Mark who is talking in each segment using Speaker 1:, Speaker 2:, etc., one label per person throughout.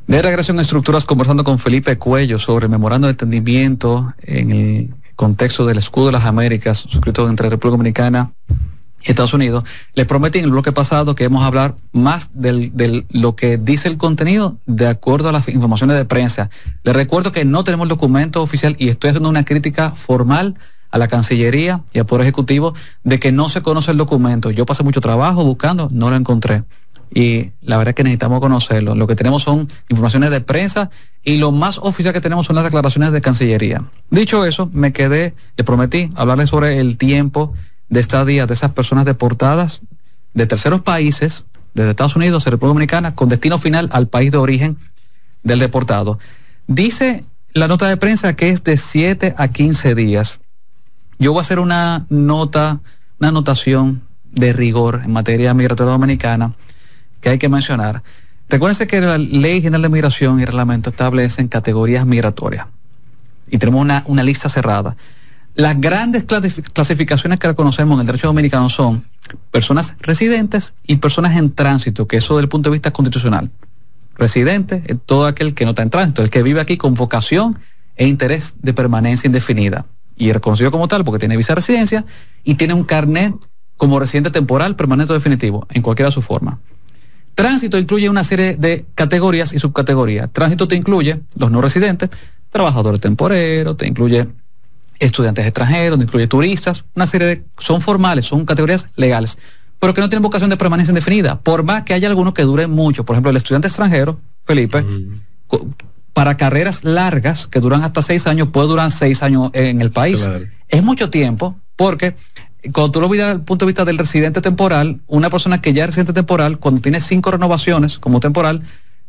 Speaker 1: De regreso en Estructuras, conversando con Felipe Cuello sobre el memorando de entendimiento en el contexto del Escudo de las Américas, suscrito entre República Dominicana y Estados Unidos. Les prometí en el bloque pasado que íbamos a hablar más de lo que dice el contenido de acuerdo a las informaciones de prensa. Les recuerdo que no tenemos el documento oficial y estoy haciendo una crítica formal a la Cancillería y al Poder Ejecutivo de que no se conoce el documento. Yo pasé mucho trabajo buscando, no lo encontré. Y la verdad es que necesitamos conocerlo. Lo que tenemos son informaciones de prensa y lo más oficial que tenemos son las declaraciones de Cancillería. Dicho eso, le prometí hablarles sobre el tiempo de estadía de esas personas deportadas de terceros países, desde Estados Unidos a República Dominicana, con destino final al país de origen del deportado. Dice la nota de prensa que es de 7 a 15 días. Yo voy a hacer una anotación de rigor en materia migratoria dominicana que hay que mencionar. Recuérdense que la Ley General de Migración y Reglamento establecen categorías migratorias y tenemos una lista cerrada. Las grandes clasificaciones que reconocemos en el derecho dominicano son personas residentes y personas en tránsito, que eso desde el punto de vista constitucional. Residente es todo aquel que no está en tránsito, el que vive aquí con vocación e interés de permanencia indefinida y reconocido como tal porque tiene visa de residencia y tiene un carnet como residente temporal, permanente o definitivo, en cualquiera de su forma. Tránsito incluye una serie de categorías y subcategorías. Tránsito te incluye los no residentes, trabajadores temporeros, te incluye estudiantes extranjeros, te incluye turistas, una serie de, son formales, son categorías legales, pero que no tienen vocación de permanencia indefinida, por más que haya algunos que duren mucho. Por ejemplo, el estudiante extranjero, Felipe, para carreras largas que duran hasta 6 años, puede durar 6 años en el país. Claro. Es mucho tiempo, porque cuando tú lo miras desde el punto de vista del residente temporal, una persona que ya es residente temporal, cuando tiene 5 renovaciones como temporal,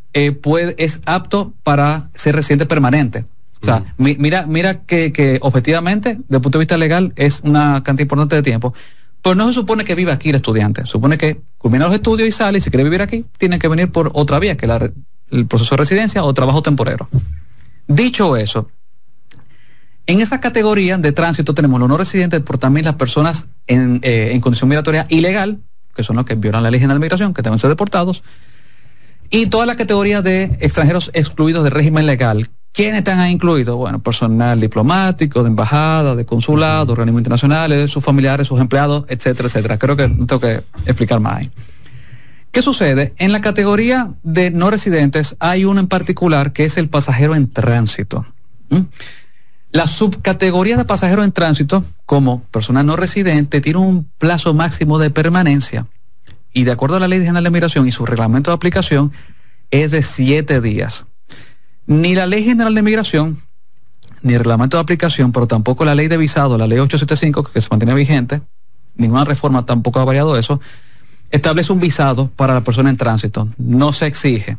Speaker 1: es apto para ser residente permanente. O sea, mira que objetivamente, desde el punto de vista legal, es una cantidad importante de tiempo. Pero no se supone que viva aquí el estudiante. Se supone que culmina los estudios y sale, y si quiere vivir aquí, tiene que venir por otra vía, que es el proceso de residencia o trabajo temporero. Dicho eso, en esa categoría de tránsito tenemos los no residentes, pero también las personas en condición migratoria ilegal, que son los que violan la ley general de migración, que deben ser deportados, y toda la categoría de extranjeros excluidos del régimen legal. ¿Quiénes están ahí incluidos? Bueno, personal diplomático, de embajada, de consulado, organismos internacionales, sus familiares, sus empleados, etcétera, etcétera. Creo que no tengo que explicar más ahí. ¿Qué sucede? En la categoría de no residentes hay uno en particular que es el pasajero en tránsito. La subcategoría de pasajero en tránsito, como persona no residente, tiene un plazo máximo de permanencia y de acuerdo a la Ley General de Migración y su reglamento de aplicación es de 7 días. Ni la Ley General de Migración, ni el reglamento de aplicación, pero tampoco la Ley de Visado, la Ley 875, que se mantiene vigente, ninguna reforma tampoco ha variado eso, establece un visado para la persona en tránsito. No se exige.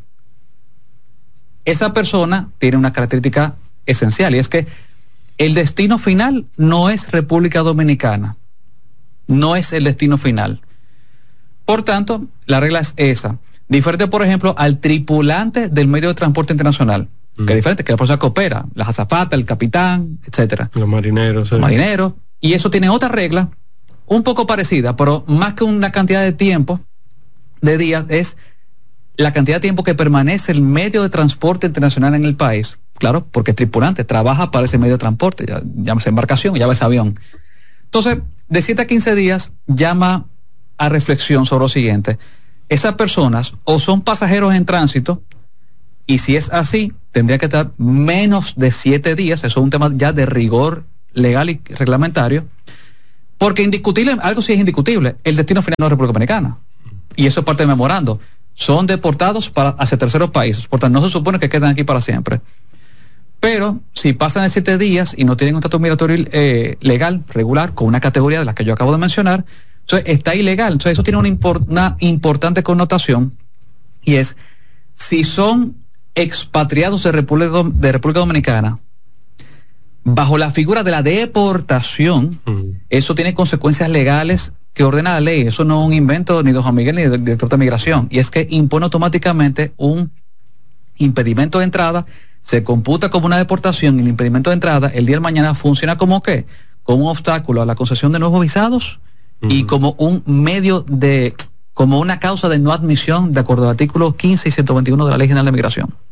Speaker 1: Esa persona tiene una característica esencial y es que el destino final no es República Dominicana. No es el destino final. Por tanto, la regla es esa. Diferente, por ejemplo, al tripulante del medio de transporte internacional, que es diferente, que la persona que opera, las azafatas, el capitán, etcétera.
Speaker 2: Los marineros.
Speaker 1: Los marineros. Y eso tiene otra regla, un poco parecida, pero más que una cantidad de tiempo, de días, es la cantidad de tiempo que permanece el medio de transporte internacional en el país. Claro, porque el tripulante trabaja para ese medio de transporte, llámese embarcación, llámese avión. Entonces, de 7 a 15 días, llama a reflexión sobre lo siguiente. Esas personas o son pasajeros en tránsito, y si es así, tendría que estar menos de 7 días, eso es un tema ya de rigor legal y reglamentario, porque indiscutible, algo sí es indiscutible, el destino final no es República Dominicana, y eso es parte del memorando, son deportados hacia terceros países, por tanto no se supone que quedan aquí para siempre. Pero si pasan de 7 días y no tienen un estatus migratorio legal, regular, con una categoría de las que yo acabo de mencionar, entonces está ilegal. Entonces eso tiene una importante connotación, y es, si son expatriados de República Dominicana, bajo la figura de la deportación, eso tiene consecuencias legales que ordena la ley. Eso no es un invento ni de Juan Miguel ni del director de migración, y es que impone automáticamente un impedimento de entrada, se computa como una deportación, y el impedimento de entrada el día de mañana funciona como ¿qué? Como un obstáculo a la concesión de nuevos visados y como un medio como una causa de no admisión de acuerdo al artículo 15 y 121 de la Ley General de Migración.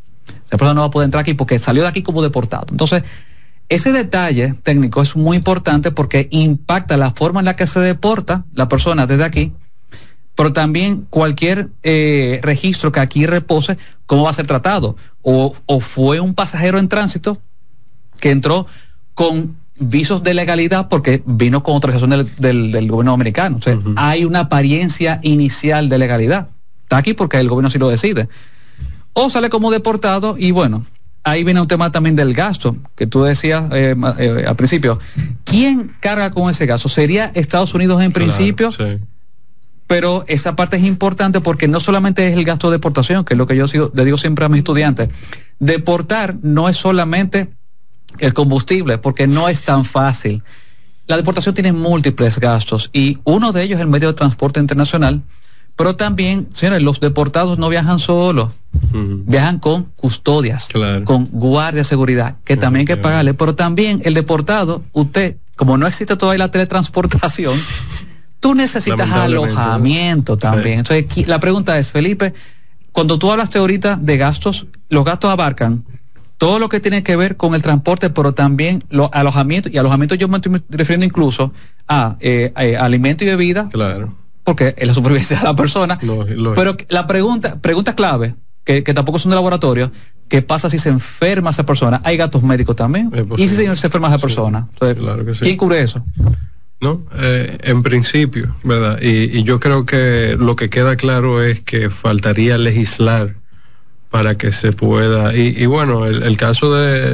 Speaker 1: Esa persona no va a poder entrar aquí porque salió de aquí como deportado. Entonces, ese detalle técnico es muy importante porque impacta la forma en la que se deporta la persona desde aquí, pero también cualquier registro que aquí repose, cómo va a ser tratado. O fue un pasajero en tránsito que entró con visos de legalidad porque vino con autorización del gobierno americano. O sea, hay una apariencia inicial de legalidad. Está aquí porque el gobierno sí lo decide. O sale como deportado y bueno, ahí viene un tema también del gasto, que tú decías al principio. ¿Quién carga con ese gasto? ¿Sería Estados Unidos en principio?
Speaker 2: Sí.
Speaker 1: Pero esa parte es importante porque no solamente es el gasto de deportación, que es lo que yo le digo siempre a mis estudiantes. Deportar no es solamente el combustible, porque no es tan fácil. La deportación tiene múltiples gastos y uno de ellos es el medio de transporte internacional, pero también, señores, los deportados no viajan solos, viajan con custodias,
Speaker 2: claro,
Speaker 1: con guardia de seguridad, que también hay que pagarle, pero también el deportado, usted, como no existe todavía la teletransportación, tú necesitas alojamiento también. Sí. Entonces, la pregunta es, Felipe, cuando tú hablaste ahorita de gastos, los gastos abarcan todo lo que tiene que ver con el transporte, pero también los alojamientos, y alojamiento yo me estoy refiriendo incluso a alimento y bebida,
Speaker 2: claro,
Speaker 1: porque es la supervivencia de la persona. Pero la pregunta clave, que tampoco son de laboratorio, ¿qué pasa si se enferma esa persona? Hay gastos médicos también. ¿Y si se enferma esa persona? Entonces,
Speaker 2: claro que sí.
Speaker 1: ¿Quién cubre eso?
Speaker 2: No, en principio, ¿verdad? Y yo creo que lo que queda claro es que faltaría legislar para que se pueda, y bueno, el caso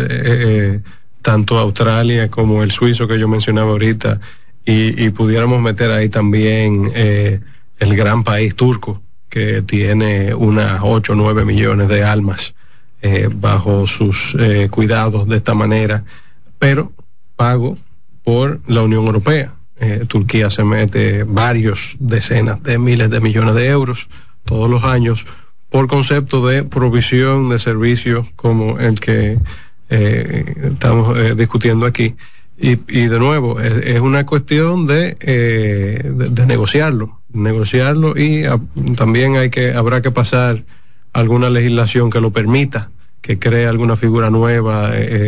Speaker 2: de tanto Australia como el suizo que yo mencionaba ahorita, y pudiéramos meter ahí también el gran país turco, que tiene unas 8 o 9 millones de almas bajo sus cuidados de esta manera, pero pago por la Unión Europea. Turquía se mete varios decenas de miles de millones de euros todos los años por concepto de provisión de servicios como el que estamos discutiendo aquí. Y de nuevo, es una cuestión de negociarlo y también habrá que pasar alguna legislación que lo permita, que cree alguna figura nueva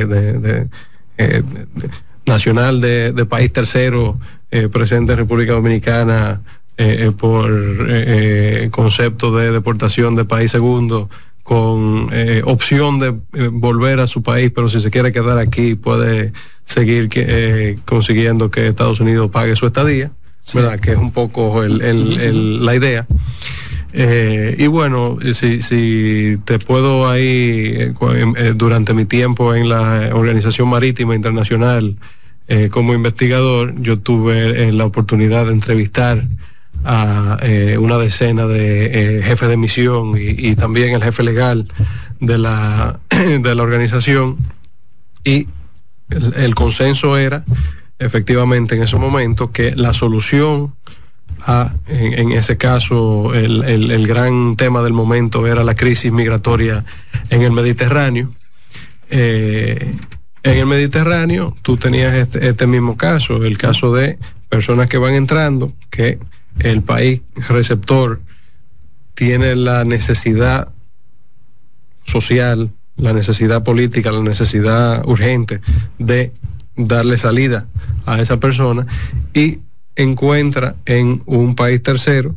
Speaker 2: nacional de país tercero presente en República Dominicana por concepto de deportación de país segundo, con opción de volver a su país, pero si se quiere quedar aquí puede seguir consiguiendo que Estados Unidos pague su estadía, sí, ¿verdad? Que es un poco la idea. Y bueno, si te puedo ahí, durante mi tiempo en la Organización Marítima Internacional como investigador, yo tuve la oportunidad de entrevistar a una decena de jefes de misión y también el jefe legal de la organización, y el consenso era efectivamente en ese momento que la solución en ese caso el gran tema del momento era la crisis migratoria en el Mediterráneo. En el Mediterráneo tú tenías este mismo caso, el caso de personas que van entrando, que el país receptor tiene la necesidad social, la necesidad política, la necesidad urgente de darle salida a esa persona, y encuentra en un país tercero,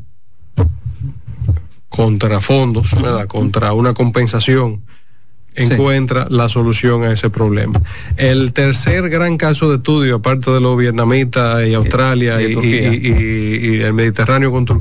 Speaker 2: contra fondos, ¿verdad? Contra una compensación, encuentra la solución a ese problema. El tercer gran caso de estudio, aparte de los vietnamitas y Australia y el Mediterráneo con Turquía,